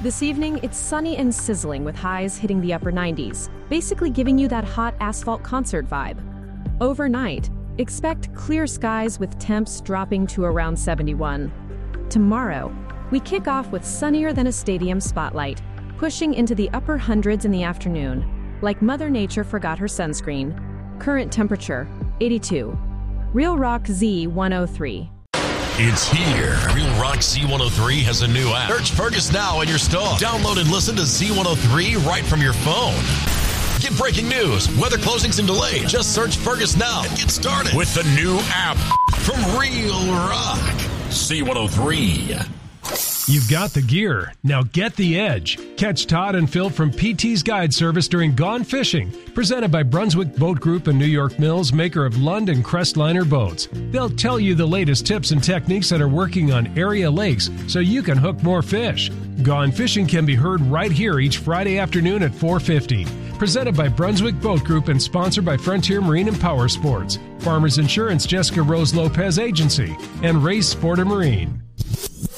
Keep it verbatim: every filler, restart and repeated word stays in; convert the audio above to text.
This evening, it's sunny and sizzling with highs hitting the upper nineties, basically giving you that hot asphalt concert vibe. Overnight, expect clear skies with temps dropping to around seventy-one. Tomorrow, we kick off with sunnier than a stadium spotlight, pushing into the upper hundreds in the afternoon, like Mother Nature forgot her sunscreen. Current temperature, eighty-two. Real Rock Z one oh three. It's here. Real Rock Z one oh three has a new app. Search Fergus now in your store. Download and listen to Z one oh three right from your phone. Get breaking news, weather closings and delays. Just search Fergus now and get started with the new app from Real Rock Z one oh three. You've got the gear. Now get the edge. Catch Todd and Phil from P T's Guide Service during Gone Fishing, presented by Brunswick Boat Group and New York Mills, maker of Lund and Crestliner boats. They'll tell you the latest tips and techniques that are working on area lakes so you can hook more fish. Gone Fishing can be heard right here each Friday afternoon at four fifty. Presented by Brunswick Boat Group and sponsored by Frontier Marine and Power Sports, Farmers Insurance Jessica Rose Lopez Agency, and Race Sport and Marine.